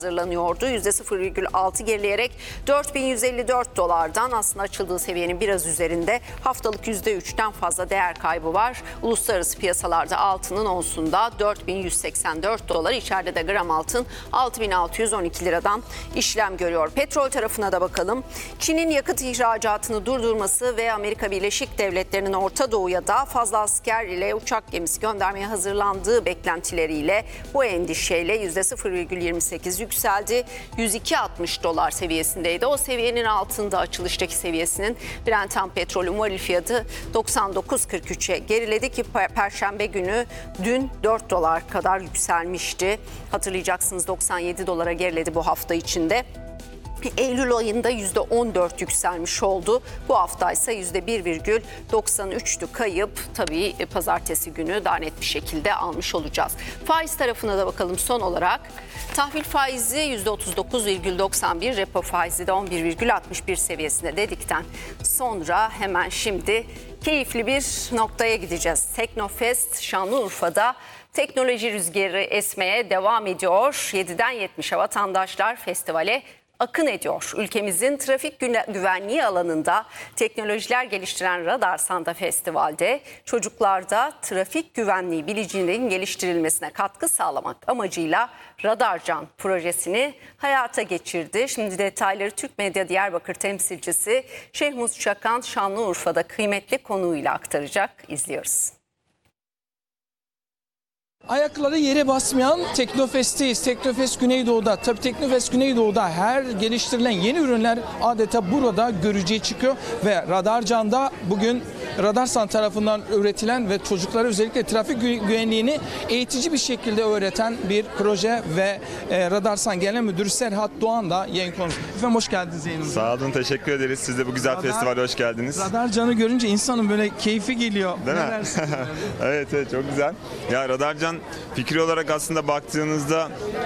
hazırlanıyordu. %0,6 gerileyerek 4154 dolardan, aslında açıldığı seviyenin biraz üzerinde, haftalık %3'ten fazla değer kaybı var. Uluslararası piyasalarda altının onsunda 4184 dolar, içeride de gram altın 6612 liradan işlem görüyor. Petrol tarafına da bakalım. Çin'in yakıt ihracatını durdurması ve Amerika Birleşik Devletleri'nin Orta Doğu'ya daha fazla asker ile uçak gemisi göndermeye hazırlandığı beklentileriyle bu endişeyle %0,28 yükseldi. 102.60 dolar seviyesindeydi. O seviyenin altında açılıştaki seviyesinin. Brent ham petrolün varil fiyatı 99.43'e geriledi ki Perşembe günü dün 4 dolar kadar yükselmişti. Hatırlayacaksınız, 97 dolara geriledi bu hafta içinde. Eylül ayında %14 yükselmiş oldu. Bu hafta ise %1,93'tü kayıp. Tabii pazartesi günü daha net bir şekilde almış olacağız. Faiz tarafına da bakalım son olarak. Tahvil faizi %39,91, repo faizi de 11,61 seviyesinde dedikten sonra hemen şimdi keyifli bir noktaya gideceğiz. Teknofest Şanlıurfa'da teknoloji rüzgarı esmeye devam ediyor. 7'den 70'e vatandaşlar festivale akın ediyor. Ülkemizin trafik güvenliği alanında teknolojiler geliştiren Radarsan'da festivalde çocuklarda trafik güvenliği bilicinin geliştirilmesine katkı sağlamak amacıyla Radarcan projesini hayata geçirdi. Şimdi detayları Türk Medya Diyarbakır temsilcisi Şehmus Çakan Şanlıurfa'da kıymetli konuğuyla aktaracak. İzliyoruz. Ayakları yere basmayan Teknofest'teyiz. Teknofest Güneydoğu'da. Tabii Teknofest Güneydoğu'da her geliştirilen yeni ürünler adeta burada görücüye çıkıyor. Ve Radarcan'da bugün Radarsan tarafından üretilen ve çocuklara özellikle trafik güvenliğini eğitici bir şekilde öğreten bir proje ve Radarsan Genel Müdürü Serhat Doğan da yayın konusu. Efendim hoş geldiniz yayınımıza. Sağ olun, teşekkür ederiz. Siz de bu güzel festivale hoş geldiniz. Radarcan'ı görünce insanın böyle keyfi geliyor. Değil mi? Evet, çok güzel. Ya Radarcan fikri olarak aslında baktığınızda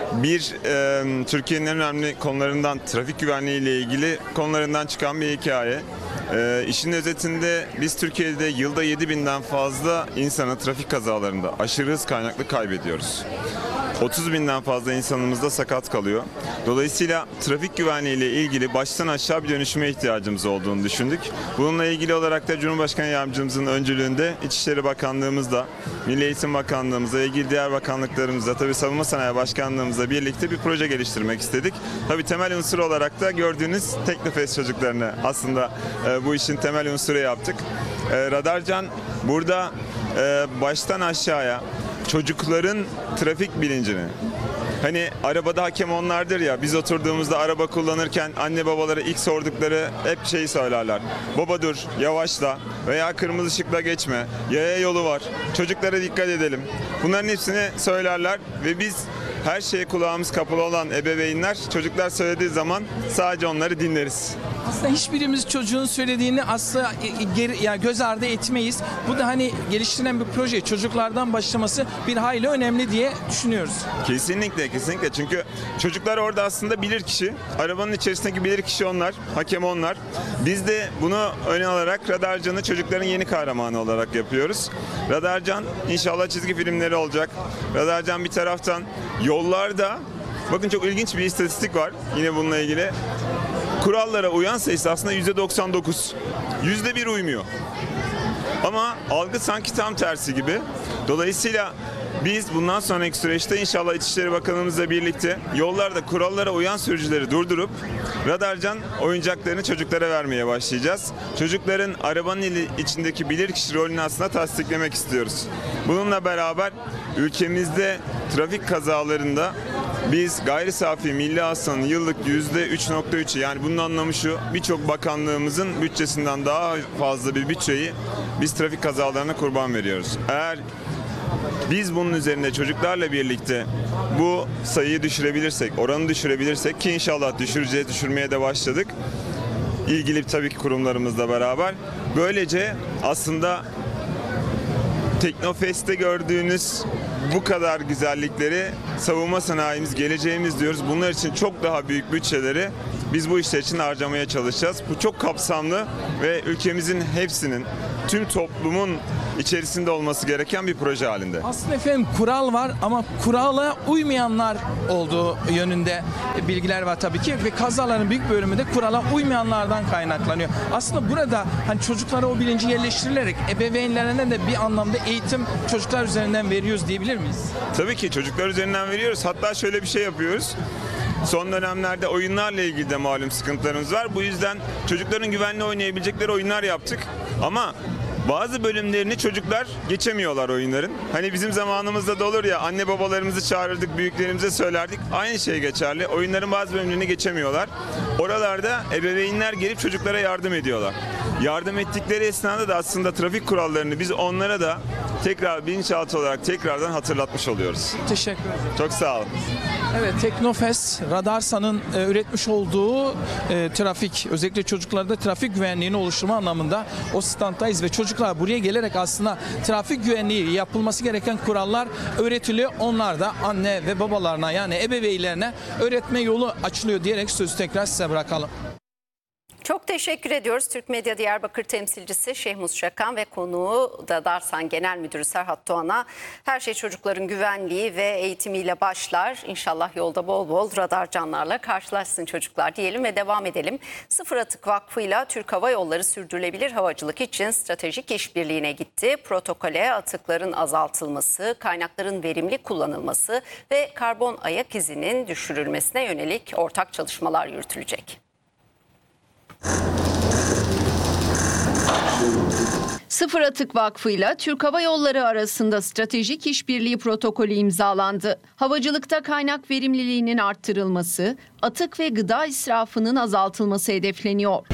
Türkiye'nin en önemli konularından, trafik güvenliği ile ilgili konularından çıkan bir hikaye. İşin özetinde biz Türkiye'de yılda 7.000'den fazla insanı trafik kazalarında aşırı hız kaynaklı kaybediyoruz. 30.000'den fazla insanımız da sakat kalıyor. Dolayısıyla trafik güvenliği ile ilgili baştan aşağı bir dönüşüme ihtiyacımız olduğunu düşündük. Bununla ilgili olarak da Cumhurbaşkanı Yardımcımızın öncülüğünde İçişleri Bakanlığımızla, Milli Eğitim Bakanlığımızla, ilgili diğer bakanlıklarımızla, tabii Savunma Sanayi Başkanlığımızla birlikte bir proje geliştirmek istedik. Tabii temel unsur olarak da gördüğünüz Teknofest çocuklarını aslında bu işin temel unsuru yaptık. Radarcan burada baştan aşağıya çocukların trafik bilincini, hani arabada hakem onlardır ya, biz oturduğumuzda araba kullanırken anne babalara ilk sordukları hep şeyi söylerler. Baba dur, yavaşla veya kırmızı ışıkla geçme, yaya yolu var, çocuklara dikkat edelim. Bunların hepsini söylerler ve biz her şeye kulağımız kapalı olan ebeveynler çocuklar söylediği zaman sadece onları dinleriz. Aslında hiçbirimiz çocuğun söylediğini asla göz ardı etmeyiz. Bu da hani geliştirilen bir proje, çocuklardan başlaması bir hayli önemli diye düşünüyoruz. Kesinlikle, kesinlikle. Çünkü çocuklar orada aslında bilirkişi. Arabanın içerisindeki bilirkişi onlar, hakem onlar. Biz de bunu öne alarak Radarcan'ı çocukların yeni kahramanı olarak yapıyoruz. Radarcan inşallah çizgi filmleri olacak. Radarcan bir taraftan yollarda, bakın çok ilginç bir istatistik var yine bununla ilgili. Kurallara uyan sayısı aslında %99. %1 uymuyor. Ama algı sanki tam tersi gibi. Dolayısıyla biz bundan sonraki süreçte inşallah İçişleri Bakanımızla birlikte yollarda kurallara uyan sürücüleri durdurup Radarcan oyuncaklarını çocuklara vermeye başlayacağız. Çocukların arabanın içindeki bilirkişi rolünü aslında tasdiklemek istiyoruz. Bununla beraber ülkemizde trafik kazalarında biz gayri safi milli hasılanın yıllık %3,3'ü, yani bunun anlamı şu, birçok bakanlığımızın bütçesinden daha fazla bir bütçeyi biz trafik kazalarına kurban veriyoruz. Eğer biz bunun üzerinde çocuklarla birlikte bu sayıyı düşürebilirsek, oranı düşürebilirsek, ki inşallah düşüreceğiz, düşürmeye de başladık, ilgili tabii ki kurumlarımızla beraber, böylece aslında Teknofest'te gördüğünüz bu kadar güzellikleri savunma sanayimiz, geleceğimiz diyoruz. Bunlar için çok daha büyük bütçeleri biz bu işler için harcamaya çalışacağız. Bu çok kapsamlı ve ülkemizin hepsinin, tüm toplumun içerisinde olması gereken bir proje halinde. Aslında efendim kural var ama kurala uymayanlar olduğu yönünde bilgiler var tabii ki ve kazaların büyük bölümü de kurala uymayanlardan kaynaklanıyor. Aslında burada hani çocuklara o bilinci yerleştirilerek ebeveynlerine de bir anlamda eğitim çocuklar üzerinden veriyoruz diyebilir miyiz? Tabii ki çocuklar üzerinden veriyoruz. Hatta şöyle bir şey yapıyoruz. Son dönemlerde oyunlarla ilgili de malum sıkıntılarımız var. Bu yüzden çocukların güvenli oynayabilecekleri oyunlar yaptık. Ama bazı bölümlerini çocuklar geçemiyorlar oyunların. Hani bizim zamanımızda da olur ya, anne babalarımızı çağırırdık, büyüklerimize söylerdik. Aynı şey geçerli. Oyunların bazı bölümlerini geçemiyorlar. Oralarda ebeveynler gelip çocuklara yardım ediyorlar. Yardım ettikleri esnada da aslında trafik kurallarını biz onlara da tekrar bilinçaltı olarak tekrardan hatırlatmış oluyoruz. Teşekkür ederim. Çok sağ olun. Evet, Teknofest, Radarsan'ın üretmiş olduğu trafik, özellikle çocuklarda trafik güvenliğini oluşturma anlamında o standdayız ve çocuklar buraya gelerek aslında trafik güvenliği yapılması gereken kurallar öğretiliyor. Onlar da anne ve babalarına, yani ebeveynlerine öğretme yolu açılıyor diyerek sözü tekrar size bırakalım. Çok teşekkür ediyoruz. Türk Medya Diyarbakır temsilcisi Şehmuz Şakan ve konuğu da Darsan Genel Müdürü Serhat Doğan'a. Her şey çocukların güvenliği ve eğitimiyle başlar. İnşallah yolda bol bol radarcanlarla karşılaşsın çocuklar diyelim ve devam edelim. Sıfır Atık Vakfı'yla Türk Hava Yolları sürdürülebilir havacılık için stratejik işbirliğine gitti. Protokole atıkların azaltılması, kaynakların verimli kullanılması ve karbon ayak izinin düşürülmesine yönelik ortak çalışmalar yürütülecek. Sıfır Atık Vakfı'yla Türk Hava Yolları arasında stratejik işbirliği protokolü imzalandı. Havacılıkta kaynak verimliliğinin arttırılması, atık ve gıda israfının azaltılması hedefleniyor.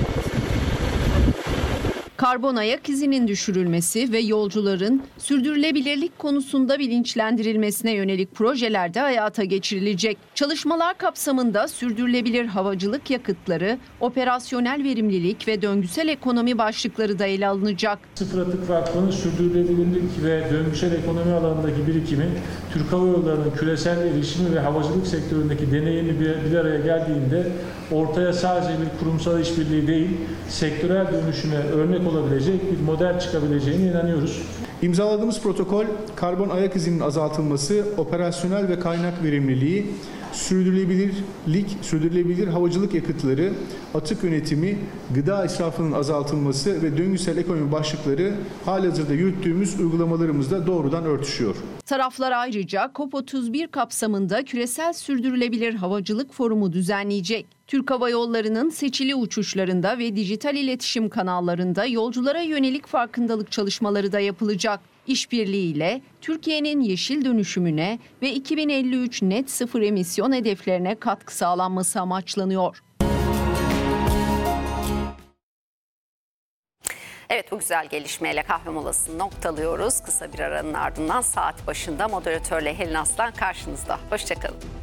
Karbon ayak izinin düşürülmesi ve yolcuların sürdürülebilirlik konusunda bilinçlendirilmesine yönelik projeler de hayata geçirilecek. Çalışmalar kapsamında sürdürülebilir havacılık yakıtları, operasyonel verimlilik ve döngüsel ekonomi başlıkları da ele alınacak. Sıfır Atık Vakfı'nın sürdürülebilirlik ve döngüsel ekonomi alanındaki birikimi, Türk Hava Yolları'nın küresel erişimi ve havacılık sektöründeki deneyimi bir araya geldiğinde ortaya sadece bir kurumsal işbirliği değil, sektörel dönüşüme örnek olabilecek bir model çıkabileceğine inanıyoruz. İmzaladığımız protokol, karbon ayak izinin azaltılması, operasyonel ve kaynak verimliliği, sürdürülebilir havacılık yakıtları, atık yönetimi, gıda israfının azaltılması ve döngüsel ekonomi başlıkları halihazırda yürüttüğümüz uygulamalarımızda doğrudan örtüşüyor. Taraflar ayrıca COP31 kapsamında küresel sürdürülebilir havacılık forumu düzenleyecek. Türk Hava Yolları'nın seçili uçuşlarında ve dijital iletişim kanallarında yolculara yönelik farkındalık çalışmaları da yapılacak. İşbirliğiyle Türkiye'nin yeşil dönüşümüne ve 2053 net sıfır emisyon hedeflerine katkı sağlanması amaçlanıyor. Evet, bu güzel gelişmeyle kahve molasını noktalıyoruz. Kısa bir aranın ardından saat başında moderatörle Helin Aslan karşınızda. Hoşçakalın.